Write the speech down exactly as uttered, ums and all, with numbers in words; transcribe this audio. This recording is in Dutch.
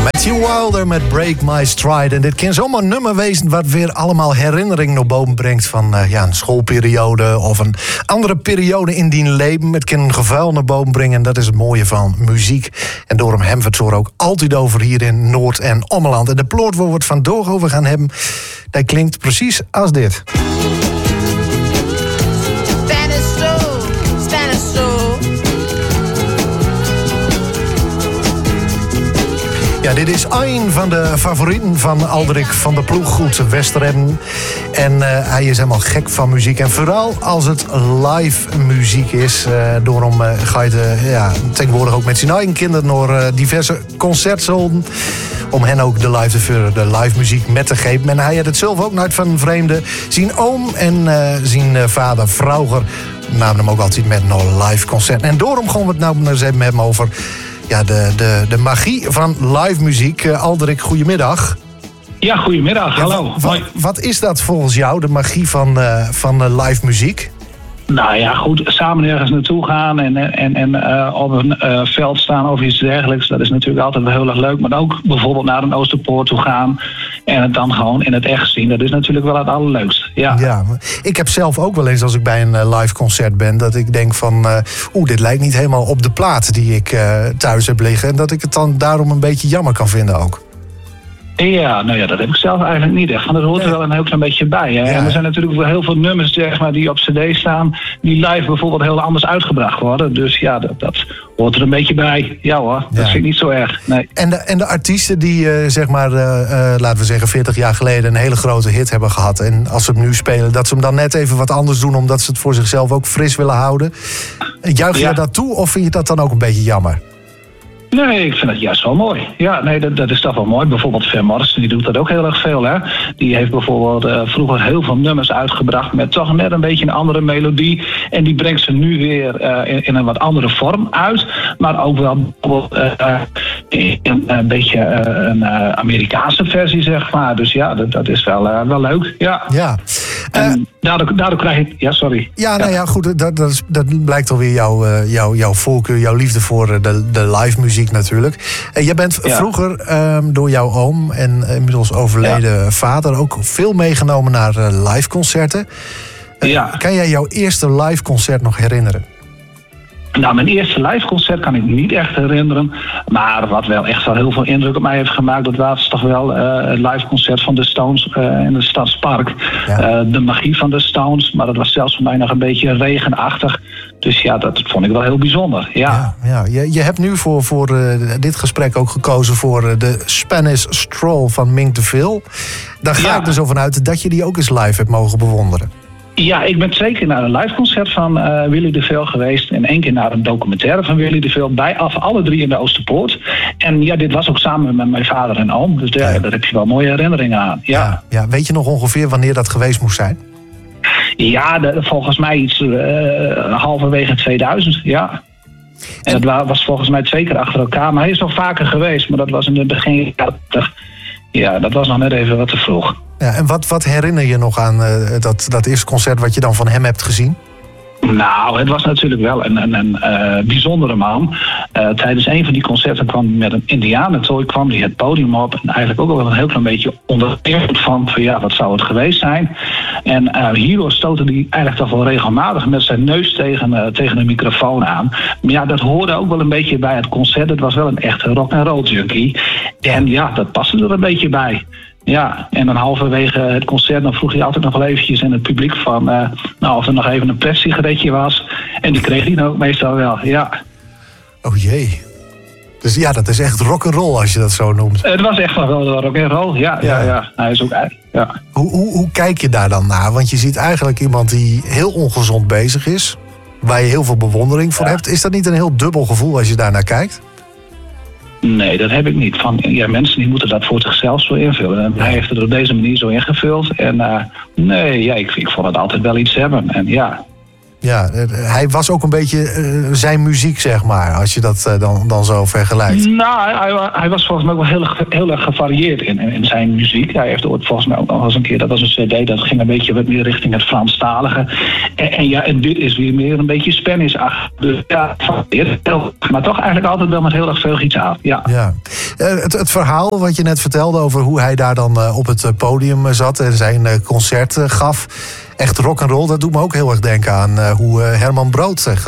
Matthew Wilder met Break My Stride. En dit kan zomaar een nummer wezen wat weer allemaal herinnering naar boven brengt van uh, ja, een schoolperiode of een andere periode in die leven. Het kan een gevuil naar boven brengen en dat is het mooie van muziek. En daarom hebben we het zo ook altijd over hier in Noord- en Ommeland. En de ploot waar we het vandaag over gaan hebben, dat klinkt precies als dit. Ja, dit is een van de favorieten van Alderik van der Ploeg, goed Westerhem. En uh, hij is helemaal gek van muziek. En vooral als het live muziek is. Uh, daarom uh, ga je de, ja, tegenwoordig ook met zijn eigen kinderen naar uh, diverse concerten. Om hen ook de live, te, de live muziek met te geven. En hij had het zelf ook nooit van een vreemde. Zijn oom en uh, zijn uh, vader Vrauger namen hem ook altijd met een live concert. En daarom gaan we het nou eens even met hem over... Ja, de, de, de magie van live muziek. Uh, Alderik, goedemiddag. Ja, goedemiddag. Ja, hallo. Wat, wat is dat volgens jou, de magie van, uh, van uh, live muziek? Nou ja, goed, samen ergens naartoe gaan en, en, en uh, op een uh, veld staan of iets dergelijks. Dat is natuurlijk altijd wel heel erg leuk. Maar ook bijvoorbeeld naar een Oosterpoort toe gaan en het dan gewoon in het echt zien. Dat is natuurlijk wel het allerleukste. Ja. Ja, ik heb zelf ook wel eens als ik bij een uh, live concert ben, dat ik denk van, uh, oeh, dit lijkt niet helemaal op de plaat die ik uh, thuis heb liggen. En dat ik het dan daarom een beetje jammer kan vinden ook. Ja, nou ja, dat heb ik zelf eigenlijk niet echt. Dat hoort er wel een heel klein beetje bij. Hè? Ja. En er zijn natuurlijk wel heel veel nummers zeg maar, die op cd staan, die live bijvoorbeeld heel anders uitgebracht worden. Dus ja, dat, dat hoort er een beetje bij. Ja hoor, dat ja. vind ik niet zo erg. Nee. En, de, en de artiesten die, uh, zeg maar, uh, uh, laten we zeggen, veertig jaar geleden een hele grote hit hebben gehad. En als ze hem nu spelen, dat ze hem dan net even wat anders doen, omdat ze het voor zichzelf ook fris willen houden. Juich ja. je dat toe of vind je dat dan ook een beetje jammer? Nee, ik vind het juist wel mooi. Ja, nee, dat, dat is toch wel mooi. Bijvoorbeeld Van Morrison, die doet dat ook heel erg veel. Hè? Die heeft bijvoorbeeld uh, vroeger heel veel nummers uitgebracht met toch net een beetje een andere melodie. En die brengt ze nu weer uh, in, in een wat andere vorm uit. Maar ook wel bijvoorbeeld uh, in een, een beetje uh, een uh, Amerikaanse versie, zeg maar. Dus ja, dat, dat is wel, uh, wel leuk. Ja. ja. En uh, daardoor, daardoor krijg ik... Ja, sorry. Ja, nou ja, goed. Dat, dat, is, dat blijkt alweer jouw, uh, jouw, jouw voorkeur, jouw liefde voor de, de live muziek natuurlijk. Uh, jij bent ja. vroeger um, door jouw oom en inmiddels overleden ja. vader ook veel meegenomen naar uh, live concerten. Uh, ja. Kan jij jouw eerste live concert nog herinneren? Nou, mijn eerste live concert kan ik me niet echt herinneren. Maar wat wel echt wel heel veel indruk op mij heeft gemaakt, dat was toch wel uh, het live concert van de Stones uh, in het Stadspark. Ja. Uh, de magie van de Stones, maar dat was zelfs voor mij nog een beetje regenachtig. Dus ja, dat vond ik wel heel bijzonder. Ja. Ja, ja. Je, je hebt nu voor, voor uh, dit gesprek ook gekozen voor uh, de Spanish Stroll van Mink DeVille. Daar ga ja. ik er zo vanuit dat je die ook eens live hebt mogen bewonderen. Ja, ik ben twee keer naar een live concert van uh, Willy DeVille geweest. En één keer naar een documentaire van Willy DeVille. Bij af, alle drie in de Oosterpoort. En ja, dit was ook samen met mijn vader en oom. Dus daar, ja. daar heb je wel mooie herinneringen aan. Ja. Ja, ja. Weet je nog ongeveer wanneer dat geweest moest zijn? Ja, de, volgens mij iets uh, halverwege tweeduizend, ja. En, en dat was volgens mij twee keer achter elkaar. Maar hij is nog vaker geweest, maar dat was in het begin... Ja, dat was nog net even wat te vroeg. Ja, en wat, wat herinner je nog aan uh, dat, dat eerste concert wat je dan van hem hebt gezien? Nou, het was natuurlijk wel een, een, een uh, bijzondere man. Uh, tijdens een van die concerten kwam hij met een indianentooi, kwam hij het podium op. En eigenlijk ook wel een heel klein beetje onder de invloed van, van ja, wat zou het geweest zijn. En uh, hierdoor stootte hij eigenlijk toch wel regelmatig met zijn neus tegen, uh, tegen de microfoon aan. Maar ja, dat hoorde ook wel een beetje bij het concert. Het was wel een echte rock'n'roll junkie. En ja, dat paste er een beetje bij. Ja, en dan halverwege het concert dan vroeg hij altijd nog wel eventjes in het publiek van... Uh, nou, of er nog even een pret-sigaretje was. En die kreeg hij dan ook meestal wel, ja. Oh jee. Dus ja, dat is echt rock'n'roll als je dat zo noemt. Het was echt wel rock'n'roll, ja, ja, ja, ja. Hij is ook, ja. Hoe, hoe, hoe kijk je daar dan naar? Want je ziet eigenlijk iemand die heel ongezond bezig is. Waar je heel veel bewondering voor ja. hebt. Is dat niet een heel dubbel gevoel als je daar naar kijkt? Nee, dat heb ik niet. Van, ja, mensen die moeten dat voor zichzelf zo invullen. En hij heeft het op deze manier zo ingevuld. En uh, nee, ja, ik, ik vond het altijd wel iets hebben. En ja... Ja, hij was ook een beetje uh, zijn muziek, zeg maar, als je dat uh, dan, dan zo vergelijkt. Nou, hij, hij was volgens mij ook wel heel, erg, heel erg gevarieerd in, in zijn muziek. Hij heeft ooit volgens mij ook nog eens een keer, dat was een cd, dat ging een beetje wat meer richting het Franstalige. En, en ja, en dit is weer meer een beetje Spanish-achtig. Dus ja, maar toch eigenlijk altijd wel met heel erg veel gitaar. Ja. Ja. Uh, het, het verhaal wat je net vertelde over hoe hij daar dan uh, op het podium zat en zijn uh, concert uh, gaf. Echt rock'n'roll, dat doet me ook heel erg denken aan uh, hoe uh, Herman Brood uh,